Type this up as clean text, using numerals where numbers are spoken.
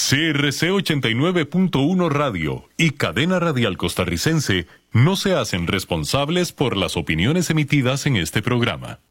CRC 89.1 Radio y Cadena Radial Costarricense no se hacen responsables por las opiniones emitidas en este programa.